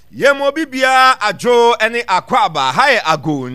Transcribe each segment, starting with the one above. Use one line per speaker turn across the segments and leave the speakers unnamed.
Yemo bibia ajo ene akwaba haye ago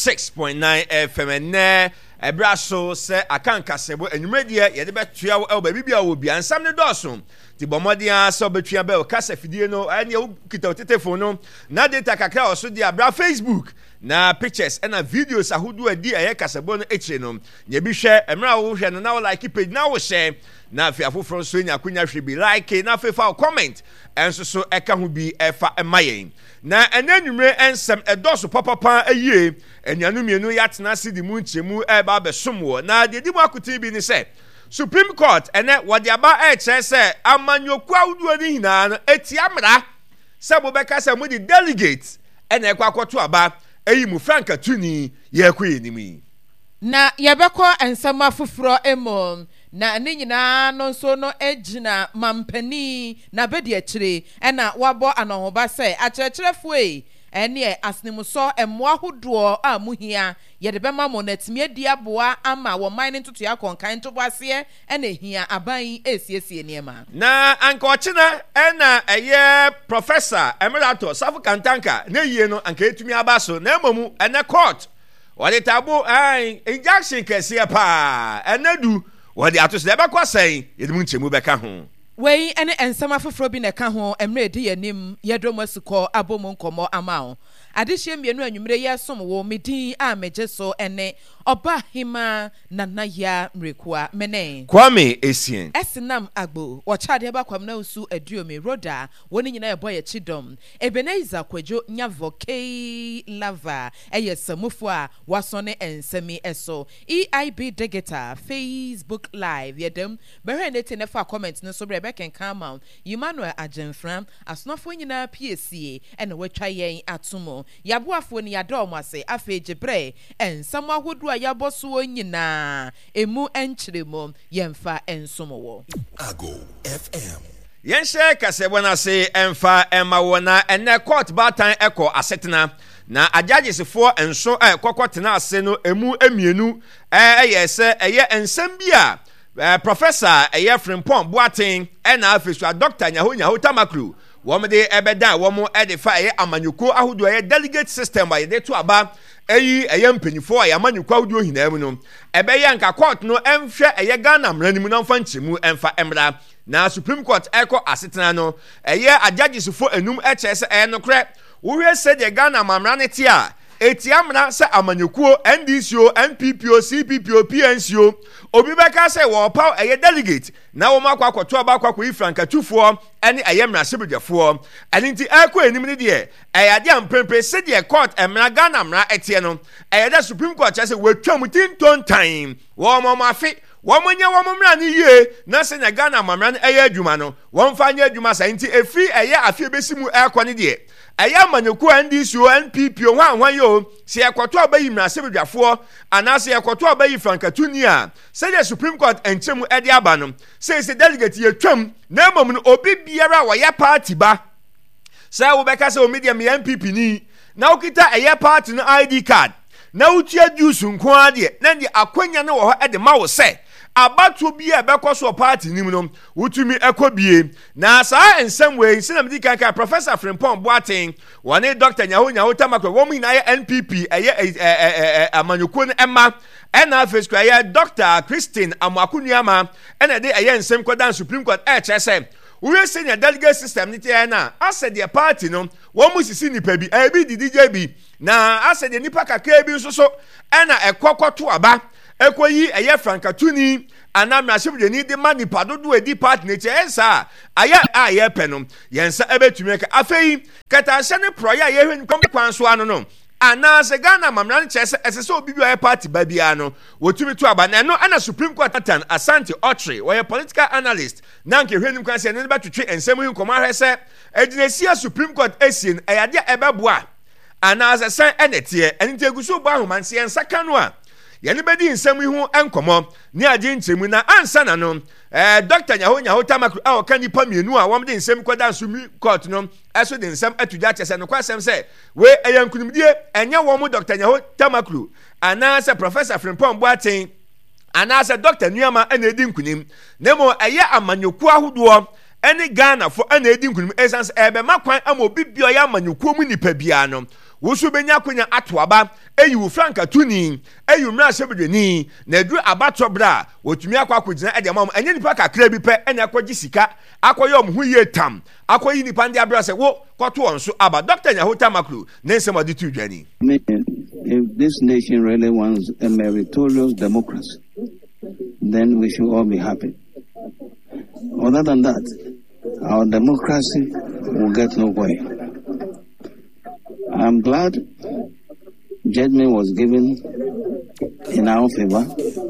96.9 FM ene ebraso se akankasebo enwumedie yede betua wo bibia wo bia nsam ne doso ti bomodia so betua be o kasa fidie no ene o kita telefone no na data kakra oso dia bra Facebook na pictures and videos ahudu adi eye kasebo no eche no ye bi hwe emra wo hwe no na wo like page na wo share na afi afoforo so nya kunya hwe bi like na afi fa comment enso so eka hu bi efa emayen na enanwumre ensem edoso papapa ayie enyanu mienu yatena sidi mu nchemu eba besomwo na dedi mu akuti bi ni se Supreme Court ene wode aba eche se amanyoku awudu ani hina no etiamra se bobeka se mu di delegate ene ekwakoto aba eyi mu Frank Atuni yekoye nimi
na yebekọ ensema fufuro emo na ne nyina no nso no egina mampani na bedi akire ena wabo anohoba se akyerɛkyerɛfo ene asnemuso emwa hodo a muhia yede bema mo natimi adi aboa ama wo man ntoto ya konkan to boase ena hia aban esiesie niema
na anka ochina ena eye professor Emirato Safu Kantanka na yie no anka etumi abaso na emomu ena court wale tabo injection kese pa enadu wade atose ebe kwasen yedimu nchemu beka ho
wei ene ensama foforo bi na ka ho emre de yanim yedomo sukọ abomu nkomo amao adehye mienu anwumre yesom wo medin a mejeso ene oba hima nanaya mrekua mene
Kwame Esien
esinam agbo wochade ba kwam na usu aduomi roda woni nyina ebo ye chidom Ebenezer Kwadwo nyavo k lava eyesamufo a wasone ensami eso EIB Digital Facebook live yedem behwe ne tenefa comment no so bre ken kama Emmanuel Ajenfram asnofo nyina PSC ene watwa yen atomo yaboafo ni yadom ase afejebre ensam ahodu a yaboso nyina emu enchiremo yemfa ensomowo
Ago FM
yenhye kasebo na se emfa emawo na ene court batan eko asetena na ajajesefo enso kokotena ase no emu emienu yese eye ensam bia Professor Frimpong Boateng ena afesu Dr. Nyaho Tamaklu womde ebeda womo edifa amanyuko ahodo delegate system by de to aba eye mpanyifo amanyuko ahodo hinam no ebeye nka court no emhwe Ghana mranimu na mfa nchemu emfa emra na Supreme Court eko asetena no ajajesefo enum echese enokre wo se de Ghana mamrane ti a etiamna se amanyuko NDCO NPPO CPPO PNCO obi beka se wo paw delegate na wo makwa kwato aba kwakwa Frank Atufo ene mra sebedefo ene nti akọ enim ne de de amprempre se de court emra Ghana mra etie no da Supreme Court chese watwam tinton time wo mafi womonye womomra ne yie na se na Ghana mamra ne adwuma no womfa nya adwuma sa nti efi afie besimu akọ ne de manyoku NDCO NPPO hwan yo se ekoto abayi mra sebedwafo ana se ekoto abayi Frank Atuni a se the Supreme Court enchemu ede aba no se delegate yetwam na emom no obi biara wo ya party ba se wo beka se o media me MPP ni na ukita party no ID card na utia juice nko ade na ndi akwanya no wo ho ede ma wo se abato bi ebekoso party nim no wutumi ekobie na saa ensem we sinam di kanka Professor Frimpong Boateng wone Dr. Nyaho Tamaklo wo mu na NPP amanyuko no emma ena afeskwa Dr. Christine Amakunuama ena de ensem kodan Supreme Court chese we senior delegate system ni tie na ase de party no wo mu sisi nipa bi bi DJ bi na ase de nipa kakra bi nso so ena ekokoto aba ekoyi Frank Atuni anamra shibde ni de manipa dodo edi part nature ensa aye penom yensa ebetumi ka afei kata hye ne proya ye hwen kwan so ano no ana se Ghana mamra ne chese esese obi bi party ba bia no wotumi to aba na no ana Supreme Court atan Asante Otri we political analyst na nke hwenim kwan se ne betwetwe ensem hu nkoma hwese edinasia Supreme Court esien eyade ebeboa ana se san enetie eniteguso bo ahomanse yensa kanu a yene bedi nsem hu enkomo ni age nchemu na ansa na no Dr. Nyaho Tamaklu a okani pa mienu a womde nsem koda Supreme Court no eso de nsem atuja chese no kwasem se we eyankunumdie enye wom Dr. Nyaho Tamaklu ana se Professor Frimpong Boateng ana se Dr. Nuama ena edi nkunim nemo amanyokwu ahodo any Ghana for an aiding essence ebemakwan amobi bioya manyukomu nipa biano wosu benya kwenya atwaba eyu franka tuni eyu mra sebedeni na edu abato bra wotumi akwakwagina ede mam enye nipa kakra bi pe enya akwaji sika akoye omhu ye tam akoyi nipa ndi abra se wo kwato onso aba Dr. Nyahota Maklu nensem oditu dwani.
If this nation really wants a meritorious democracy, then we should all be happy. Other than that, our democracy will get nowhere. I'm glad judgment was given in our favor.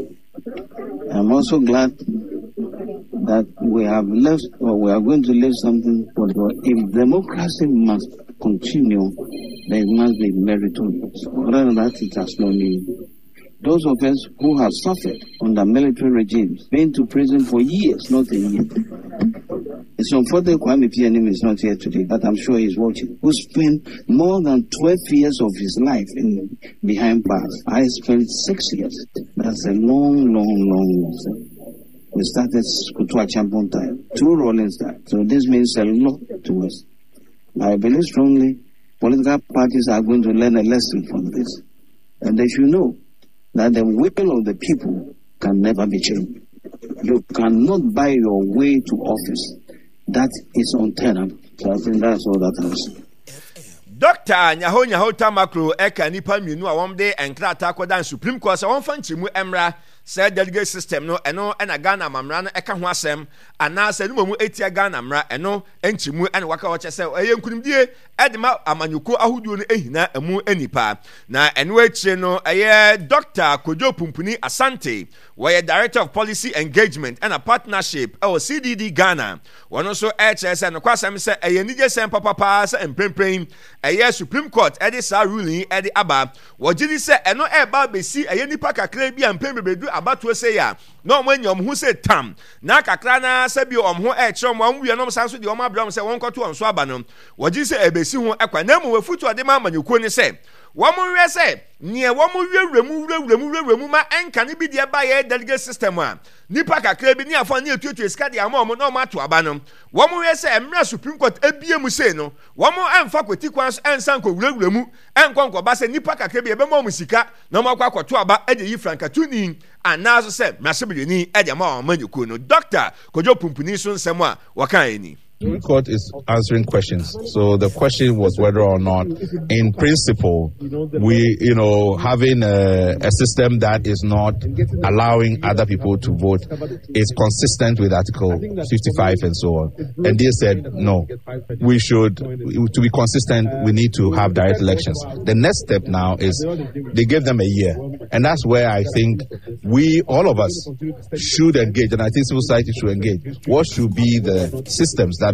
I'm also glad that we have left, or we are going to leave something for the. If democracy must continue, then it must be meritorious. Other than that, it has no meaning. Those of us who have suffered under military regimes, been to prison for years, not a year. It's unfortunate Kwame Pianim is not here today, but I'm sure he's watching. Who spent more than 12 years of his life behind bars. I spent 6 years. That's a long. We started Kutua Champon time, 2 rolling stars. So this means a lot to us. I believe strongly political parties are going to learn a lesson from this. And they should know that the will of the people can never be changed. You cannot buy your way to office. That is untenable. So I think that's all that I was.
Dr. Nyahota Maklu eka nipa mienu a womde enkrata akodan Supreme Court won fanchimu emra say delegate system no eno na Ghana mamra no eka ho asem ana se no mu etia Ghana mra eno enchimu ene waka wo chese eyenkunimdie edema amanyuko ahuduo no ehina emu enipa na eno echi no Dr. Kojo Pumpuni Asante where Director of Policy Engagement and a Partnership or CDD Ghana wono so chese no kwasem se eyenije sem papa se emprempren Supreme Court edi sa ruling edi aba wojidi se eno eba besi nipa kakra bi ampembebedu abato se ya no omanyom hu se tam na kakra na se bi omho kire mo wie no sanso de omabram se won kwato onso aba no wojidi se ebesi hu ekwa na mu wefutu ade ma amanyuko ni se womo wie se nie womo wiewremu ma enka ne bi de ba ye delegate system a nipa kakra bi ni afọ ne etuetu esika de ama no ma to aba no womo wie se emra Supreme Court ebiemu se no womo emfa kweti kwan ensan ko wurawuramu enkonko ba se nipa kakra bi ebema musika na mo akwa to aba ede yi franka tuni anazo se masebedeni ede ma amanyuko no Dr. Kojo Pumpuni so nsem a wakan eni.
The court is answering questions. So the question was whether or not, in principle, we, having a system that is not allowing other people to vote is consistent with Article 55 and so on. And they said, no, we should, to be consistent, we need to have direct elections. The next step now is they gave them a year. And that's where I think we, all of us, should engage. And I think civil society should engage. What should be the systems that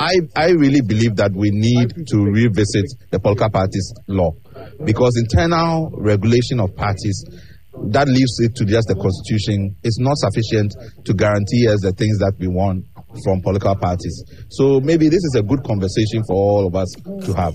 I really believe that we need to revisit the political parties law, because internal regulation of parties that leaves it to just the constitution is not sufficient to guarantee us the things that we want from political parties. So maybe this is a good conversation for all of us to have.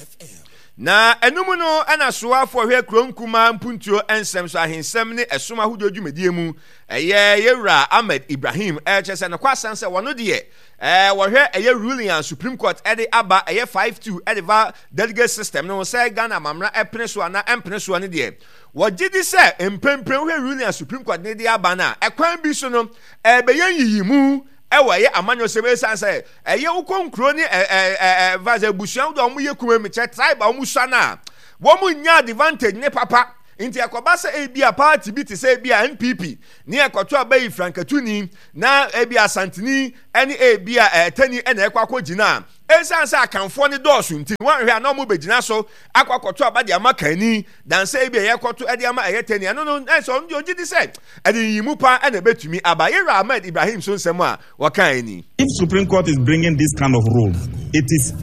Na enumu no ana soa for hwe kronkuma mpuntuo ensem so ahensem ne esoma hudo dwumedie mu yewra Ahmed Ibrahim chese no kwasan se wono de wo hwe ruling and Supreme Court ede aba 5-2 edeva delegate system no se Ghana mamra epene so ana empene so ne de wo gidi se empempem hwe ruling and Supreme Court ne de aba na ekwan bi so no beyan yiyimu ewe amanyo sebe sanse ukonkro ni vaze busuan do omuye kuma meche tribe omusa na wo mu nya advantage ne papa inti akobasa ebia party bi ti se ebia NPP ni ekoto abayi frankatuni na ebia santini eni ebia tani ena ekwakogina esanse akanfo ne dosu nti wan hwe ana mo begina so akwakoto abade amakani dan se ebia yekoto ede ama ayetani no so ndi ogidi se ede yimu pa ena betumi abayera Ahmed Ibrahim so nsem a wakan eni.
If Supreme Court is bringing this kind of rule, it's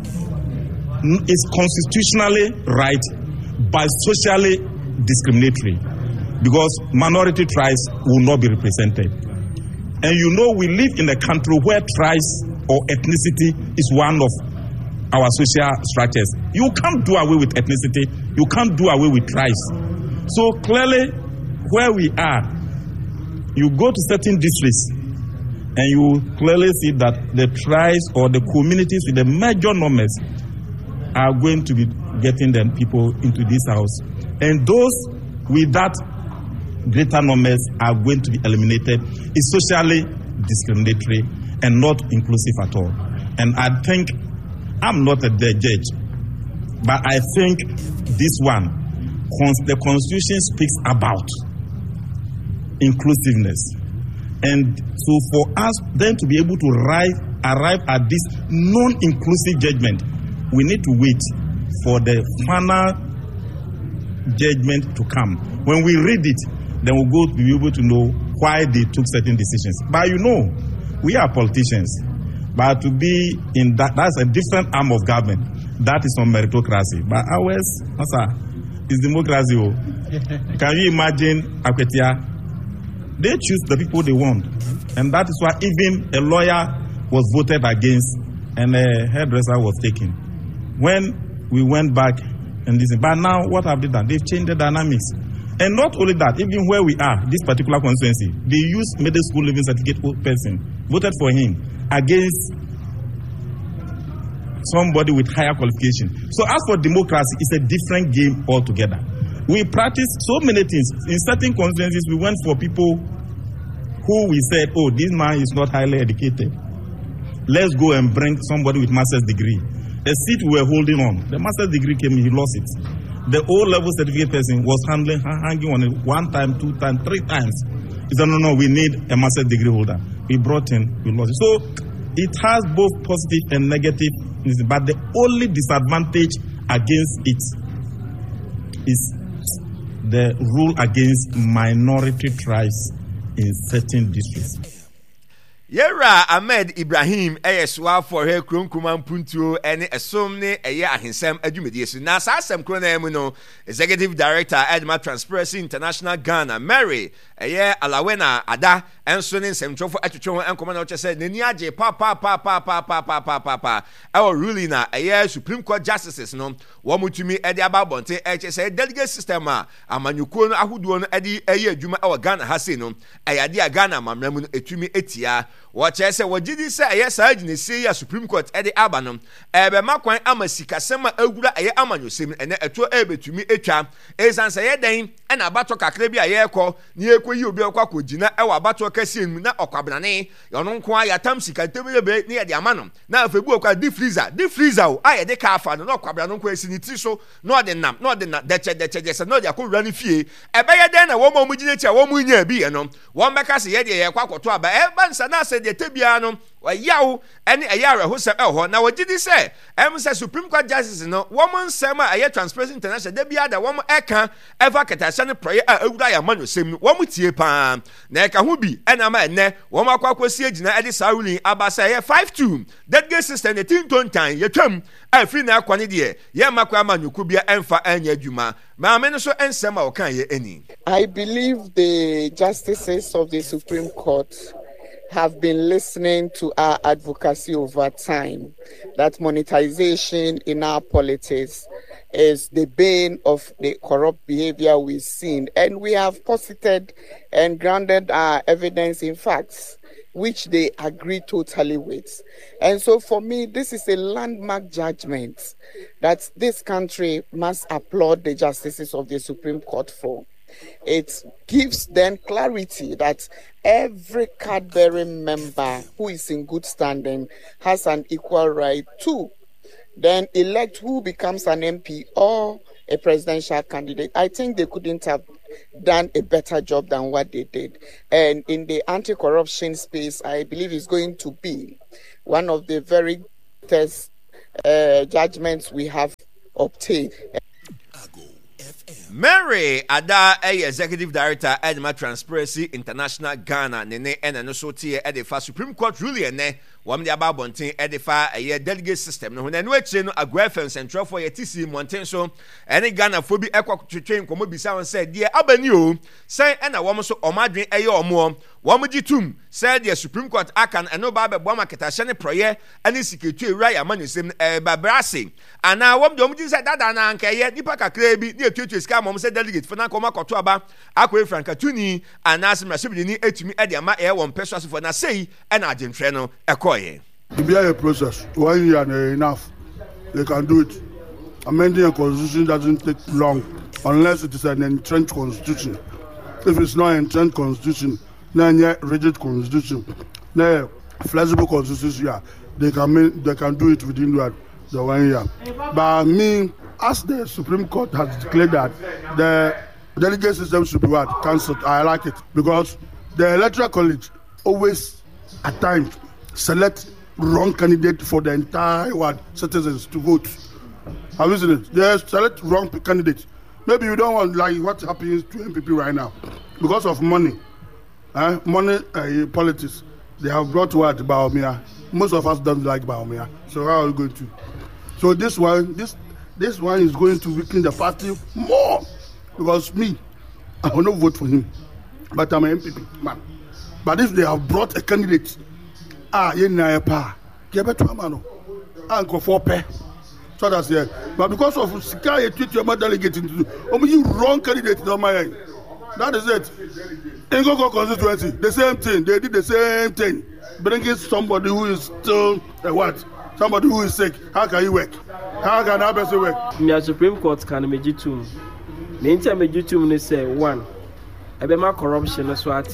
constitutionally right but socially discriminatory, because minority tribes will not be represented. And we live in a country where tribes or ethnicity is one of our social structures. You can't do away with ethnicity. You can't do away with tribes. So clearly, where we are, you go to certain districts, And you clearly see that the tribes or the communities with the major numbers are going to be getting them people into this house. And those with that greater numbers are going to be eliminated. It's socially discriminatory and not inclusive at all. And I think, I'm not a judge, but I think this one, the Constitution speaks about inclusiveness. And so for us then to be able to arrive at this non-inclusive judgment, we need to wait for the final judgment to come. When we read it, then we'll go to be able to know why they took certain decisions. But you know, we are politicians. But to be in that's a different arm of government. That is on meritocracy. But ours, is democracy. Can you imagine Akwetia? They choose the people they want. And that is why even a lawyer was voted against and a hairdresser was taken. When we went back and listened, but now what have they done? They've changed the dynamics. And not only that, even where we are, this particular constituency, they use middle school living certificate person, voted for him against somebody with higher qualification. So as for democracy, it's a different game altogether. We practice so many things. In certain constituencies, we went for people who we said, oh, this man is not highly educated. Let's go and bring somebody with master's degree. A seat we were holding on, the master's degree came, he lost it. The O-level certificate person was hanging on it 1 time, 2 times, 3 times. He said, no, we need a master's degree holder. We brought in, we lost it. So it has both positive and negative, but the only disadvantage against it is the rule against minority tribes in certain districts.
Yera Ahmed Ibrahim Eyeswa for her Krunkuman Puntuo and Esomne Eya Ahinsem Adumediesi. Na Sasem Kronemuno, Executive Director Edma Transparency International Ghana, Mary Eya Alawena Ada, and Sonin Semtro for Atuchon and Commander said, Neniaje Papa. Our ruling Eya Supreme Court Justices no, Wamutumi Ediaba Bonte, HSA delegate system, Amanyukon Ahuduon Edi Eya Juma our Ghana Hasino, Ayadia Ghana Mamramun Etumi Etia. What I say, what did he say? Yes, I didn't see a Supreme Court at the Abanum. Ebe Makwan Amasika Sema Egura a Amanu Sim and a 2 able to me a cham, as answer a dame, and a battle Kakrebia Yako, near Kuyu Jina, our battle Cassin, not Okabrane, your non quiet Tamsika, Tebe near the Amanum. Now, if we book a deep freezer, I had the car for no Cabrano question it so, not the nap, not the nut, that's not your cool running fee. A better than a woman with nature, woman near be and one back as a year, Quaco, but Evans and I said the Tebiano, or Yao, and a Yara who said, oh, now what did he say? Said Supreme Court Justice, no woman, Sama, a year Transparency International, Debia, the woman Eka, ever Catasana prayer, Udaya Manu, same one with Yepan, Neka Hubi, and a man, Woma Quaco Siegina, Eddie Sauli, Abasaya 5-2. That gets system the 10 time, your term, I feel now Quanidia, Yamakwama, you could be an Enfa and Yajuma, Mamenoso and Sama, or can ye any?
I believe the justices of the Supreme Court have been listening to our advocacy over time, that monetization in our politics is the bane of the corrupt behavior we've seen. And we have posited and grounded our evidence in facts, which they agree totally with. And so for me, this is a landmark judgment that this country must applaud the justices of the Supreme Court for. It gives them clarity that every card-bearing member who is in good standing has an equal right to then elect who becomes an MP or a presidential candidate. I think they couldn't have done a better job than what they did. And in the anti-corruption space, I believe it's going to be one of the very best judgments we have obtained.
Mary Ada, Executive Director, Edma Transparency International Ghana, Nene, and also Tia at the Supreme Court ruling, wɔn de aba abɔnten ɛde fa ɛyɛ delegate system no ho na ɛno akyire no Agua FM centralfoɔ yɛte si mmɔnten so ɛne Ghanafoɔ bi ɛkɔ twetwe nkɔmmɔ bisa wɔn sɛ deɛ aba ni o sɛn ɛna wɔn nso wɔn adwene ɛyɛ wɔn gye tum sɛ deɛ Supreme Court aka no ɛno ba abɛboa ma ketahyɛ ne prɔyɛ ɛne siketu ewura yɛ ama ne nsam ɛbabrase anaa wɔn de wɔn gye sɛ dada na anka ɛyɛ nipa kakra bi ne etuatua sika ama wɔn sɛ delegate fana kɔma kɔto aba akɔyɛ frankatuni anaasɛ mmarahyɛbadwani etumi ɛde ama ɛyɛ wɔn pɛ so asefo na sei ɛna adwentwerɛ no ɛkɔɔyɛ.
To be a process 1 year and enough, they can do it. Amending a constitution doesn't take long unless it is an entrenched constitution. If it's not an entrenched constitution, then yet rigid constitution, then flexible constitution, yeah, they can do it within the 1 year. But me, as the Supreme Court has declared that the delegate system should be cancelled, I like it because the Electoral College always at times select wrong candidate for the entire citizens to vote. Have you seen it? They select wrong candidate. Maybe you don't want like what happens to MPP right now because of money. Politics. They have brought what Bawumia. Most of us don't like Bawumia. So how are we going to? So this one is going to weaken the party more because me, I will not vote for him, but I'm an MPP man. But if they have brought a candidate. So that's it. But because of Sky, you treat your delegate into you wrong candidate on my end. That is it. In Gogo constituency, the same thing. They did the same thing. Bringing somebody who is still somebody who is sick. How can you work? How can that person work?
The Supreme Court can make it too. The entire make too say one. Ebema corruption is what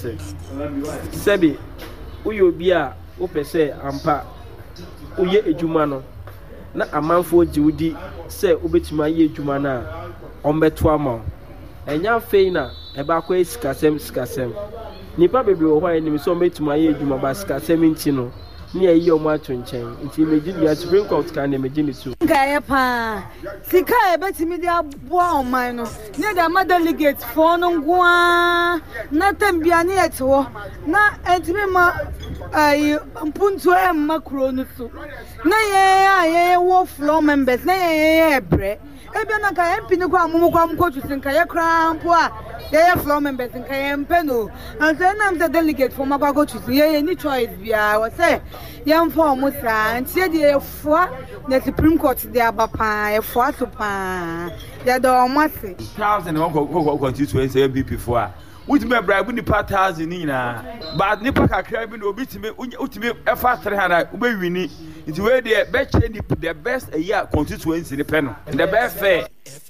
Sebi, uyo bia. Ope se ampa uye ejuma no na amanfo jiwudi se obetuma ye ejuma na ombeto ama enya fei na eba kwa sikasem nipa bebe wo hwan ni so obetuma ye ejuma ba sikasem nti no ne ayi o ma tonchen nti meji dia Supreme Court kan na meji ni so
ngaye pa sika ebetimi dia boa oman no ne da ma delegate for no ngwa na tambia ne eto na entimi ma ai mpuntu makro no so na ye wo floor members na ye bre ebia na ka MP ni kwa amumukwa tusinka ye krampo a ye floor members nka ye mpeno and then am the delegate for makwa tusin ye ni choice bia we say ye mfa omo sa ntie de efua na Supreme Court de abapa efua so pa ye do omase
1000 constituency MPP for Which may bribe the partners in Nina, but Nipa Caribbean will beat me, ultimate effort 300, ube winning. It's where the best a year constituency in the panel. The best fair.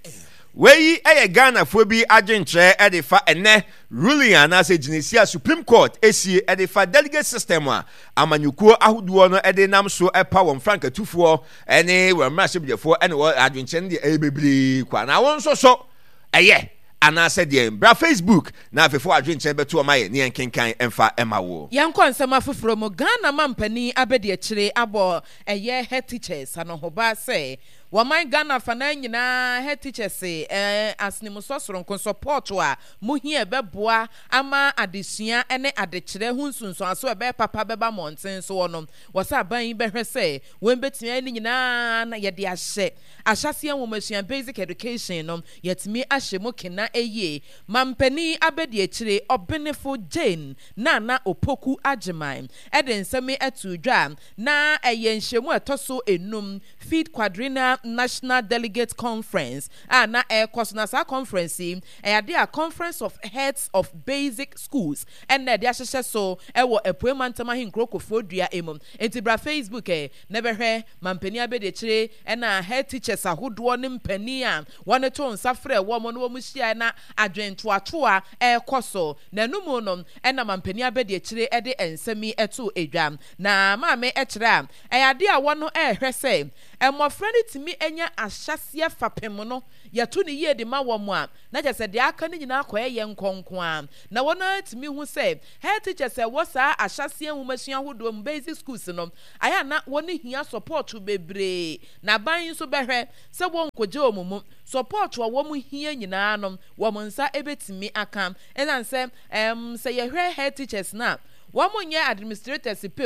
Wei Ghana fobi agentре edifa ene ruling anase Genesia Supreme Court esi edifa delegate system a amanyukuo ahoduo no ede nam so epa won franka tufuo ene we mmashebdefo ene wo agentche ne ebebri kwa na won so eye anase de bra Facebook na afefo adwentche beto omaye ne enkenkan emfa emawo
yankɔ nsɛm afoforo mu Ghana mampani abedi akyire abo eye head teachers anohoba sɛ Waman Ghana fana nyina head teachers asnimu sosronko support wa muhie beboa ama adesua ene adekyere hu nsunso aso ebe papa beba monten so wonom wasa ban behwe se wembetimi ni nyina na yede ahye ahyase enwomasua basic education no yetimi ahye mu kena eye mampani abedi akyire obenefo Jane na opoku ageman ede nsemi atudwa na eyenhyemu etoso enum feed quadrina National Delegate Conference na sa conference ade a Conference of Heads of Basic Schools and de ahyehye so wo epuemantama hinkrokofo dua emum entibra Facebook ne behwe mampani abede kire na head teachers ahodo ne mpani a wone to nsafre wo mo no wo muhia na adwentoatoa ekoso na numu no na mampani abede kire de ensemi eto edwa na maame ekire a ade a wono ehwe se emofra ne timi enya ahyase fapem no yato ne yie de ma wo mo a na jese de aka ne nyina akọ ye nkonko a na wona timi hu se head teachers wo sa ahyase enwomasua hodo m basic schools no aya na woni hia support bebre na ban so behwe se wo nkoje omumu support wo mo hia nyina no wo mo nsa ebetimi aka enan se se ye hwe head teachers na wo mo nye administrators pew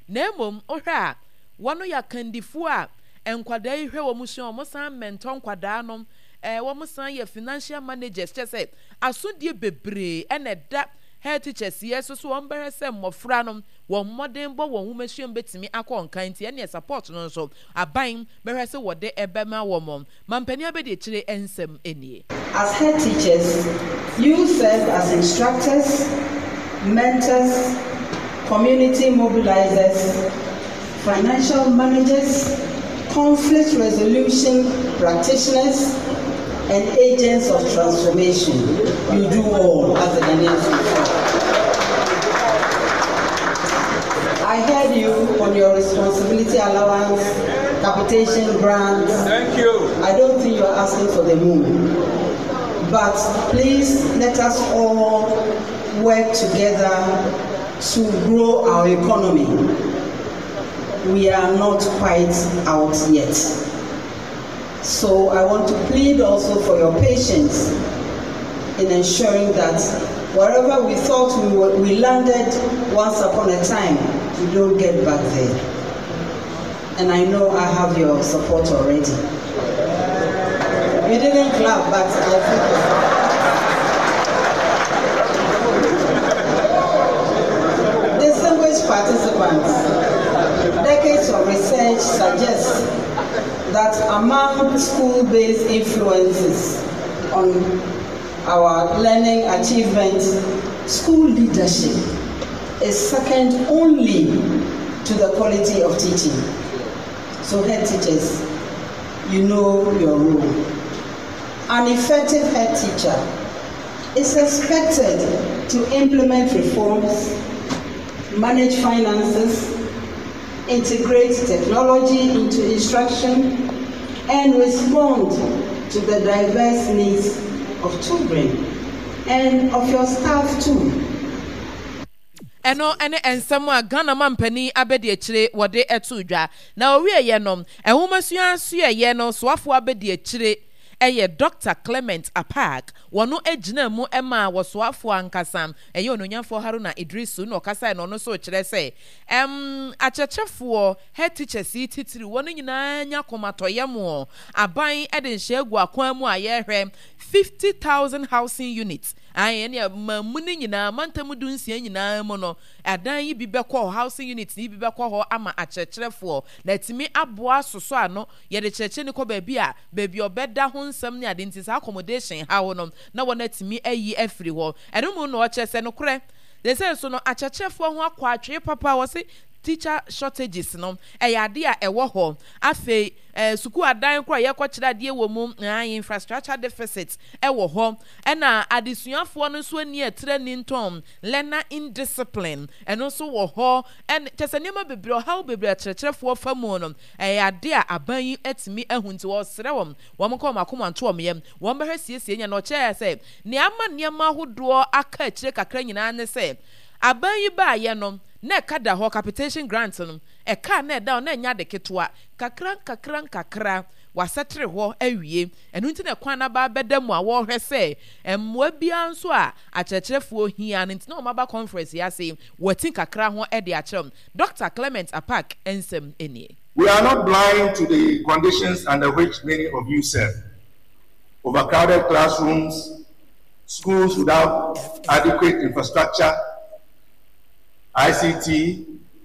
na emom ohwe a wono ya kandifu a enkwada yi hwe wo musuo mo san menton kwada no wo san ye financial managers chese asodie bebre ene da head teachers yes so won behere se mmofra no won modern bo won humasuo betimi akọ nkan ti ene support no so aban behere se wode ebema wo mom mampani abede chire ensem enie.
As head teachers, you serve as instructors, mentors, community mobilizers, financial managers, conflict resolution practitioners, and agents of transformation. You do all as the Ghanaians before. I heard you on your responsibility allowance, capitation grants.
Thank you.
I don't think you're asking for the moon. But please let us all work together to grow our economy. We are not quite out yet. So I want to plead also for your patience in ensuring that wherever we thought we landed once upon a time, we don't get back there. And I know I have your support already. You didn't clap, but I think distinguished participants, decades of research suggest that among school-based influences on our learning achievement, school leadership is second only to the quality of teaching. So head teachers, you know your role. An effective head teacher is expected to implement reforms, manage finances, integrate technology into instruction, and respond to the diverse needs of children and of your staff too.
Eno ene ensemo a Ghana mampani abedi echire wode etu dwa na owie ye nom ehomasuo aso ye no soafo abedi echire eye Dr. Clement Apak wono ejina mu ema wosoafo ankasam eye ononyafo Haruna Idrisu no kasa no no so kire se achechefo head teachers titiri wono nyina nya komatoyemo aban ede nhegu akwan mu ayehwe 50,000 housing units ene mamuni nyina mantamu dunsia nyina mu no adan yi bibekọ housing units ni bibekọ ho ama achechefo na timi aboa soso ano ye de cheche ni ko baabi obeda ho nsam ni ade ntisa accommodation ha wo no na wona timi ayi afiri ho eno mu no ochese no kure they say so no achechefo ho akwa atwe papa wo se teacher shortages no ade a ewo ho afi suku adan kra ye kwachira de wo mu infrastructure deficit ewo ho na adesuafo no so ani etre ni ntom learner indiscipline eno so wo ho and chesanema bebre how bebre acherechefo famu no ade a aban yi etimi ehunti wo sere wom ko makoma nto yem wom behwe siesie nya no che say ne ama niam ahodo aka achire kakra nyina ne say aban yi ba ye no na kada ho capitation grant no eka na da na nya de ketwa kakra wasetre ho awie enu nti na kwan na ba bedam a wo hwe se emmoa bia nso a achechefo hia nti na o maba conference ya say watin kakra ho e de acherem Dr. Clement Apak ensem enie.
We are not blind to the conditions under which many of you serve. Overcrowded classrooms, schools without adequate infrastructure, ICT,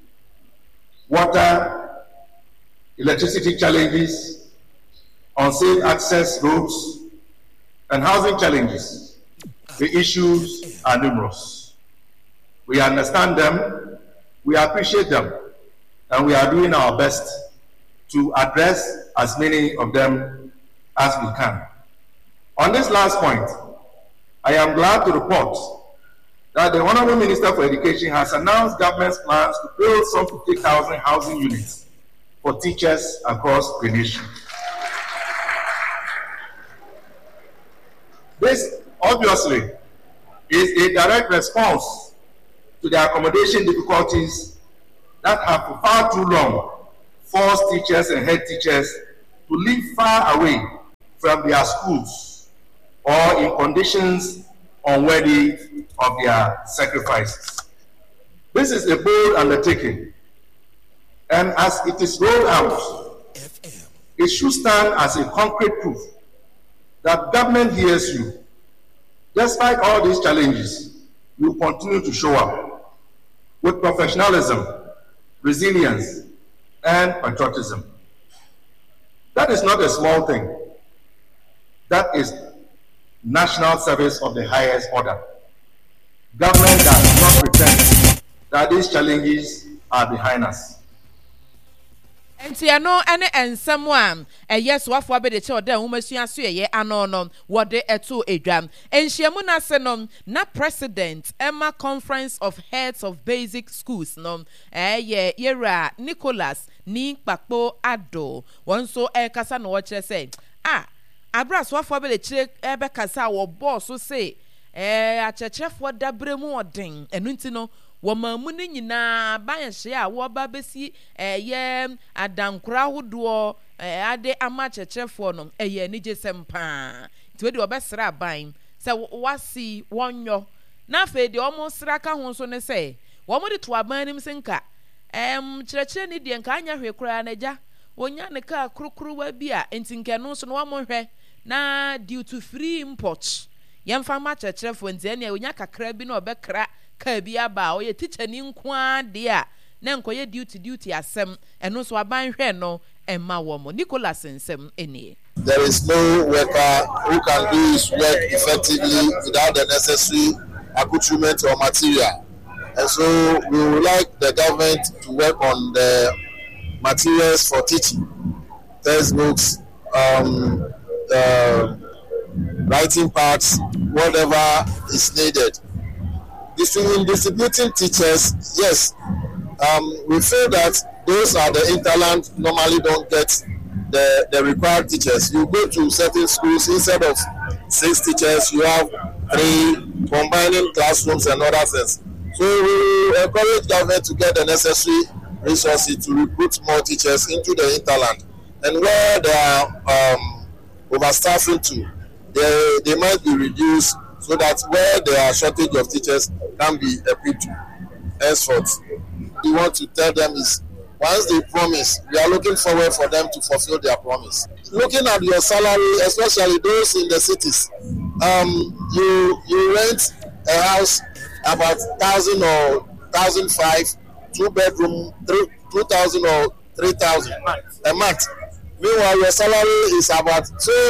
water, electricity challenges, unsafe access roads, and housing challenges. The issues are numerous. We understand them, we appreciate them, and we are doing our best to address as many of them as we can. On this last point, I am glad to report that the Honorable Minister for Education has announced government's plans to build some 50,000 housing units for teachers across the nation. This obviously is a direct response to the accommodation difficulties that have for far too long forced teachers and head teachers to live far away from their schools or in conditions unworthy of their sacrifices. This is a bold undertaking, And as it is rolled out, it should stand as a concrete proof that government hears you. Despite all these challenges, you continue to show up with professionalism, resilience, and patriotism. That is not a small thing. That is national service of the highest order. Government does not pretend that these challenges are behind us.
Enti ano ene ensem a yes wafo abede che oda umasua so ye ano no wode eto edwam enhyiamu na se no na president Emma Conference of Heads of Basic Schools no ye yera Nicholas ni Kpakpo Ado won so kasa no wo kire say abras wafo abede kire ebe kasa wo boss so say achechefo dabremu odin enu nti no Wamamu ni nyina bayanhye a wo ba besi ye adankura hodo ade ama chechefo no ye ni jesem pa ti we de obesra ban se wasi wonyo na fe de omo sra ka ho so ne se wo mo de to aban nim senka kyerɛkyerɛ ni de nka anya hwe kura na ja wonya ne ka kurukuru wa bi a entinke no so no wa mo hwe na due to free import yemfa ma kyerɛkyerɛfo ntia ne wonya kakra bi na obekra ka bi aba o ye teacher ni nkoa de a na nkoye duty asem eno so aban hwe no emma wo mo Nicholas nsem enie.
There is no worker who can do his work effectively without the necessary accoutrement or material, and so we would like the government to work on the materials for teaching, textbooks, writing pads, whatever is needed. Distributing teachers, yes, we feel that those are the interland normally don't get the required teachers. You go to certain schools, instead of 6 teachers, you have 3, combining classrooms and other things. So we encourage government to get the necessary resources to recruit more teachers into the interland. And where they are overstaffing to, they might be reduced, so that where there are shortage of teachers can be equipped henceforth. We want to tell them is once they promise, we are looking forward for them to fulfill their promise. Looking at your salary, especially those in the cities, you rent a house about 1,000 or 1,500, 2-bedroom, 2,000 or 3,000 a month. Meanwhile, your salary is about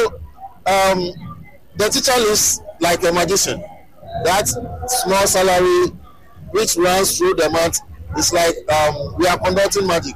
the teacher lives like a magician. That small salary which runs through the month is like we are conducting magic.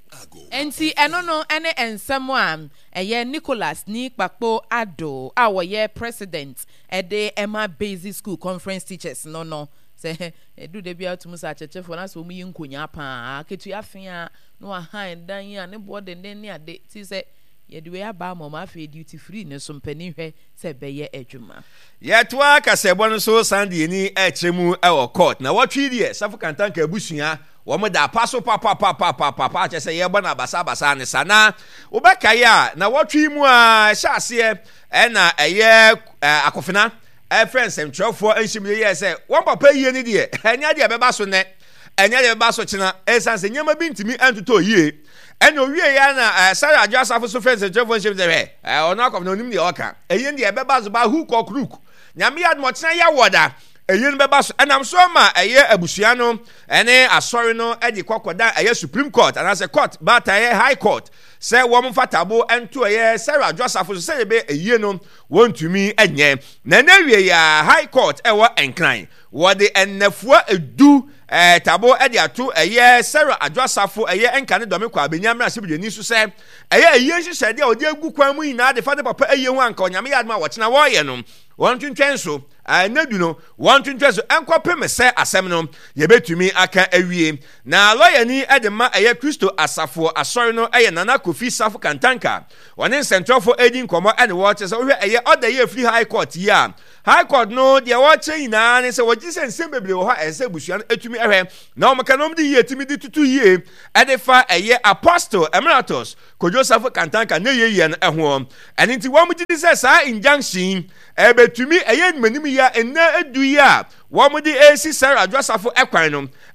Enti enono ene ensemo eye Nicholas ni Kpakpo Ado awoye president ede Emma Basic School Conference Teachers no say do de bia tumu sa chechefo na so mu yi nkonya pa ketu afia no ahan dan ya ne bode ne ade ti say ye de we aba mama fe duty free ne so mpani hwe se beye adwuma
ye to aka se bo no so Sunday ni ekyeremu e wo court na wotwe die safu kantanka abusua wo mo da paso papa che se ye bo na basa ne sana obeka ya na wotwe mu a hyase e na eye akofina friends emtrofo enhimye ye se won papa yie ni die enya de beba so ne enya de beba so china esanse nyama bi ntimi antuto yie eno wie ya na Sarah Joseph so friends emtrofo enhimye de ono akof na onim de oka eye de beba so ba hu kokruk nyame yad mo china ya woda eye no beba so enam so ma eye abusua no ene asori no edi kokoda eye Supreme Court and as a court but eye High Court say wo mfatabo ento eye Sarah Joseph so say be eye no wontumi enye na na wie ya High Court e wo enkran wo de ennafuo edu tabo edi ato eye Sarah Adwasafo eye enkane dome kwa benyamra sibideni so say eye hyehyɛ de odi agu kwan mu ina de fa de papa eye hu anka onyame yadma wo kyena wo ye no won twentwen so nadu no won twentwen so enkopem se asem no ye betumi aka awie na lawyer ni edema eye Kristo Asafo asori no eye Nana Kofi Safo Kantanka woni centralfo edi nkomo ene wo kyesa wo hwe eye order ye free High Court ya High Court no de wo kyina ne se wo gise nsem bebre wo ha ese busua no etumi ehwe na wo makanom de ye etimi de tutu ye edefa eye Apostle Emeritus Kojo Safo Kantanka ne ye no eho ene nti wo mu gidi se sa injunction ebetumi eye nmanim ya ena edu ya wo mu de AC Sarah Adwasafo ekwan no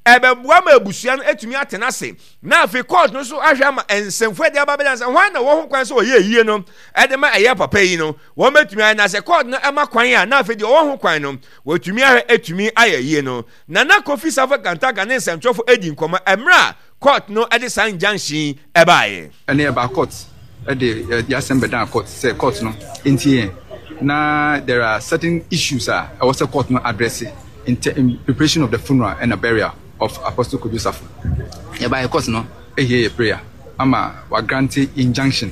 ebebua ma abusua no etumi atena se na afi court no so ahwe ama ensemfo de ababeda se hwan na wo ho kwan so ye yie no ede ma eye papa yi no wo metumi na se court no ema kwan a na afi de wo ho kwan no wotumi ahwe etumi aye yie no na Kofi Safa Kantaka ne nsɛmtwɔfo edi nkɔmɔ emra court no ede san junction ebaye
ene eba court ede ya sembe down court say court no ntie na there are certain issues I was a court no address in preparation of the funeral and the burial of Apostle Kofi Safa. Yeah, by course no a prayer ama wa granting injunction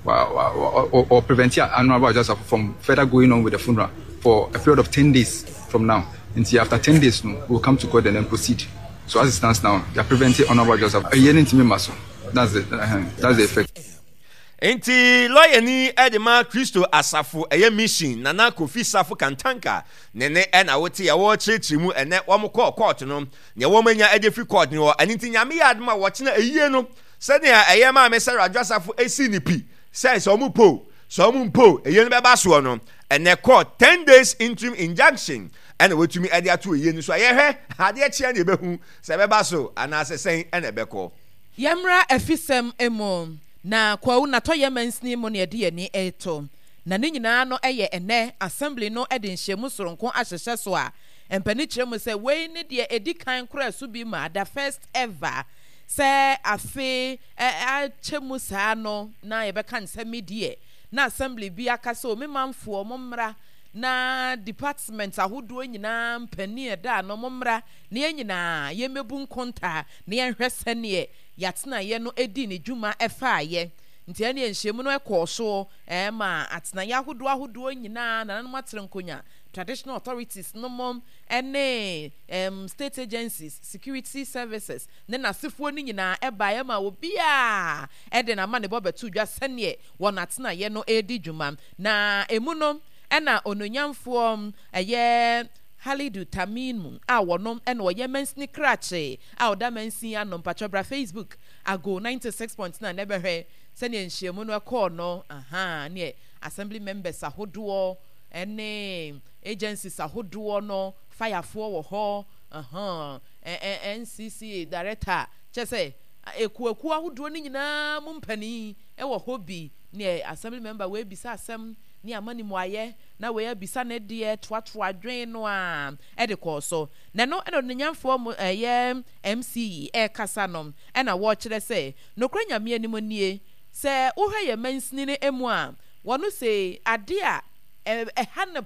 or prevent Honorable Joseph from further going on with the funeral for a period of 10 days from now. Until after 10 days no, we'll come to court and then proceed. So as it stands now, they are preventing Honorable Joseph a year into Maso. That's the effect.
Enti lawyer ni Edema Christo Asafo eye mission Nana Kofi Safa Kantaka nene na wote ya wo church mu ene wo mko court no ne wo manya edefi court no aniti nyame ya adma wo chena eyie no sede eye ma me Sarah Joseph esi ni pi say so mu po eyie no be ba so no ene court 10 days interim injunction ene wotumi ade ato eyie no so ye hwe ade a chia ne behu se be ba so ana sesen ene beko
yamra afisem emo na kwa una to yemansni mo ne de ni eto na ne nyina no eye ene assembly no ede nhyiamu soronko ahyehye so a empani kyeremu se we ne de edi kan kora so bi ma the first ever se afi achemu saa no na ye beka nsemi de na assembly bi aka so me manfo momra na department ahodo nyina mpani eda no momra ne nyina ye mebu nkonta ne ye hwese ne yatena ye no edi ne dwuma efa ye nti ene enhyemu no ekɔso ma atena ye ahodo nyina na nanom atere nkonya traditional authorities no mom ene state agencies security services ne nasefo ni nyina eba ye ma obi a ede na ma ne bobetu dwa sene won atena ye no edi dwuma na emu no ena ononyamfo eye Halidu Taminu a wonom ena oye mensni krache a oda mensin anom patobra Facebook ago 96.9 nebehwe sene nhyiamu no ekɔ no ne assembly members ahodo ene agencies ahodo no firefo wo ho NCC director chese ekuaku ahodo ni nyina mumpani e wo hobi ne assembly member we bisa asem ni amani moaye na we bisa ne de toato adwen no a e de koso na no eno nyamfo ye MC kasa no e na wo kire se no kranyame anim nie se wo hwe ye mansini ne emu a wono se ade a ehane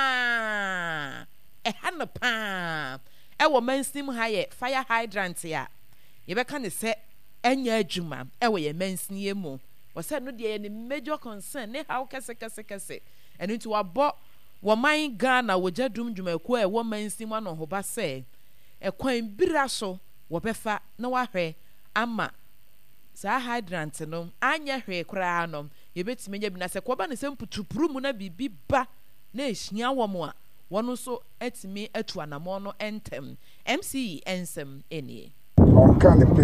pa e wo mansinim ha ye fire hydrant ya ye beka ne se enya adwuma e wo ye mansini emu wo se no de ye major concern ne how kese enu nti wabo wo man Ghana wo jadum dwumaku e wo mansinim ano hoba se ekwan bira so wo befa na wahwe ama sa hydrant no anya hwe kra no ye betime nya bi na se ko ba ne se mputupuru mu na bibi ba na ehia wo mo a wono so etime atu anamo no entem MC ensem enie
on can be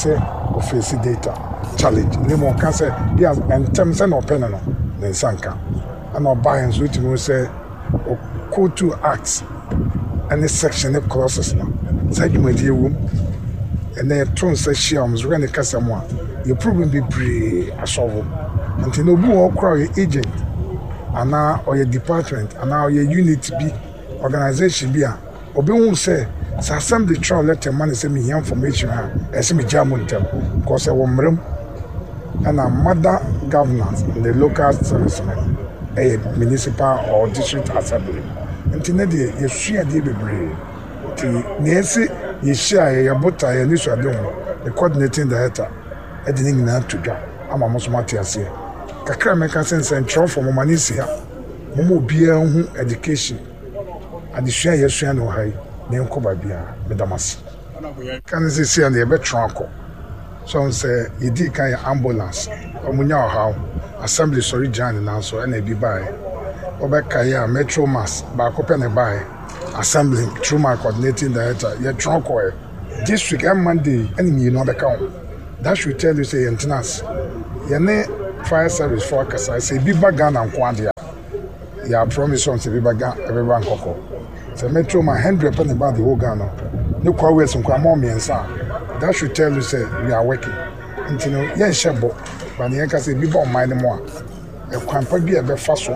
face data challenge ni mo kan say yes entem say no pen no ne sanka and obians which mo say code to acts and the section of clauses no say you made you and then turn say shiams when the customer you problem be pre asolve until no bu all crowd agent and now or your department and now your unit be organization be obi won say assembly trial let a man say me information ha ese me jamntem because I won and a mother governance in the local servicemen a municipal or district assembly until the you share the bebre ti nese you share your butter you need to do the coordinating director editing na to ga ama mo so matiase kakra me ka sense ntro for mo manisia mo bia hu education adisua yesua no hai ne nkoba bia medamas kan se se na be tranko so say yidi kan ambulance omunya how assembly sorry jan na so na bi bai obeka ya metro mass ba ko pe ne bai assembly through my coordinating director ye tranko district and Monday and you know obeka that should tell you say maintenance ye ne fire service forecast I say biba Ghana nkwande ya promise on say biba Ghana everyone koko say metro man 100% about the whole Ghana ne kwa wes nkwa ma omiensa that should tell you say we are working ntino yen shebo ba ne yen ka say bi ba o mind mo a e kwampa bi e be fa so